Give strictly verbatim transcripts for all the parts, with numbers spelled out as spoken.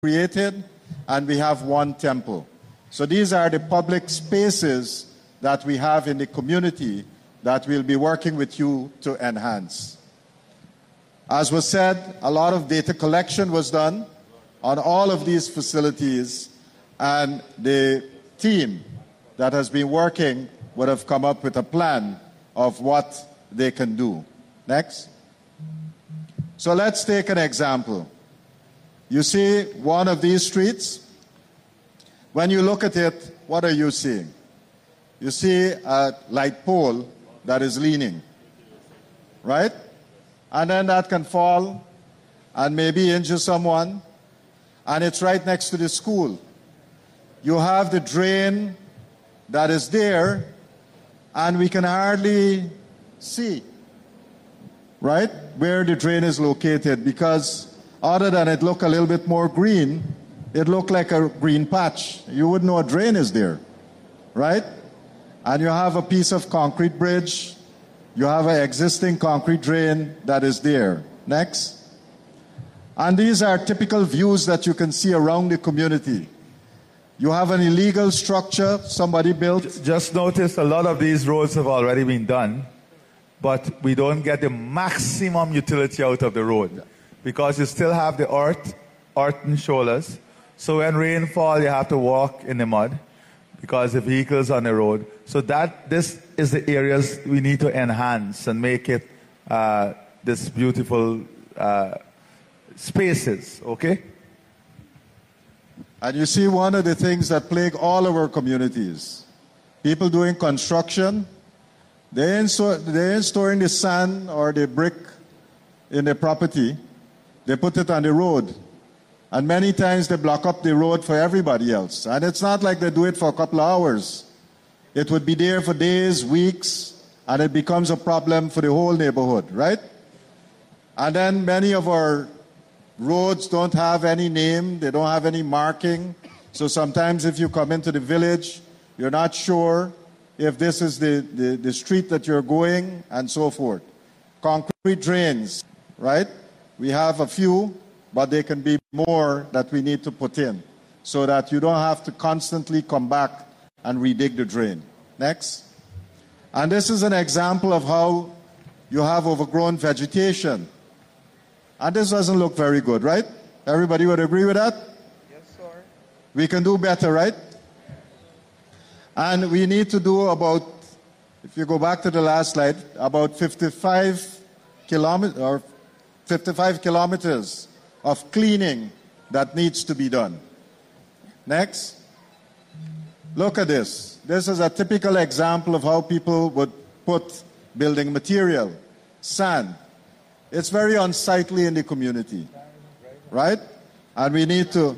created, and we have one temple. So these are the public spaces that we have in the community that we'll be working with you to enhance. As was said, a lot of data collection was done on all of these facilities, and the team that has been working would have come up with a plan of what they can do. Next. So let's take an example. You see one of these streets. When you look at it, what are you seeing? You see a light pole that is leaning, right? And then that can fall and maybe injure someone, and it's right next to the school. You have the drain that is there, and we can hardly see, right, where the drain is located, because other than it look a little bit more green, it looked like a green patch. You wouldn't know a drain is there, right? And you have a piece of concrete bridge. You have an existing concrete drain that is there. Next. And these are typical views that you can see around the community. You have an illegal structure somebody built. Just notice a lot of these roads have already been done, but we don't get the maximum utility out of the road because you still have the earth, earthen shoulders. So when rainfall, you have to walk in the mud because the vehicles on the road. So that this is the areas we need to enhance and make it uh, this beautiful uh, spaces, okay? And you see one of the things that plague all of our communities. People doing construction, they ain't, so, they ain't storing the sand or the brick in the property. They put it on the road. And many times they block up the road for everybody else. And it's not like they do it for a couple of hours. It would be there for days, weeks, and it becomes a problem for the whole neighborhood, right? And then many of our roads don't have any name, they don't have any marking. So sometimes if you come into the village, you're not sure if this is the, the, the street that you're going, and so forth. Concrete drains, right? We have a few, but there can be more that we need to put in so that you don't have to constantly come back and redig the drain. Next. And this is an example of how you have overgrown vegetation. And this doesn't look very good, right? Everybody would agree with that? Yes, sir. We can do better, right? And we need to do about, if you go back to the last slide, about fifty-five kilometers or fifty-five kilometers of cleaning that needs to be done. Next. Look at this. This is a typical example of how people would put building material, sand. It's very unsightly in the community, right? And we need to,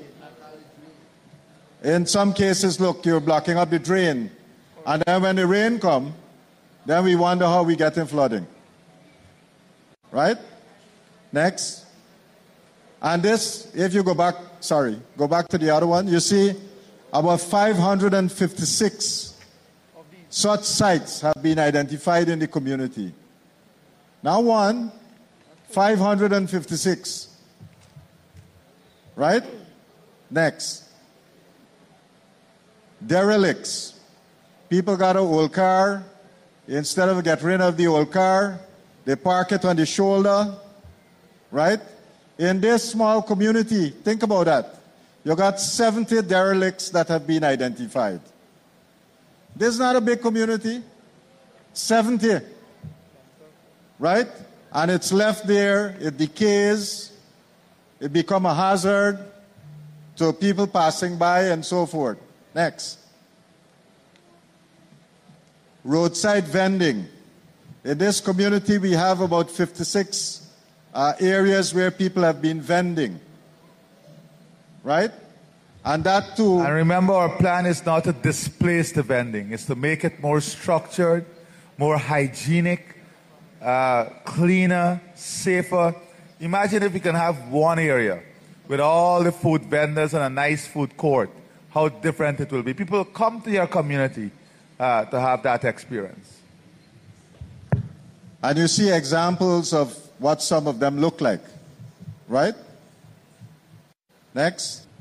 in some cases, look, you're blocking up the drain. And then when the rain comes, then we wonder how we get in flooding, right? Next. And this, if you go back, sorry, go back to the other one, you see about five hundred fifty-six such sites have been identified in the community. Now one, five hundred fifty-six, right? Next. Derelicts. People got an old car. Instead of getting rid of the old car, they park it on the shoulder, right? In this small community, think about that. You got seventy derelicts that have been identified. This is not a big community. seventy, right? And it's left there, it decays, it becomes a hazard to people passing by and so forth. Next. Roadside vending. In this community, we have about fifty-six uh, areas where people have been vending. Right? And that too. And remember, our plan is not to displace the vending. It's to make it more structured, more hygienic, uh, cleaner, safer. Imagine if we can have one area with all the food vendors and a nice food court, how different it will be. People come to your community uh, to have that experience. And you see examples of what some of them look like, right? Next.